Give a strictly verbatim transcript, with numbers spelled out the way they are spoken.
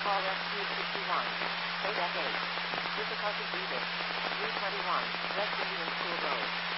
Call S two sixty-one. eight F eight. Difficulty breathing. three twenty-one. West Indian School Road.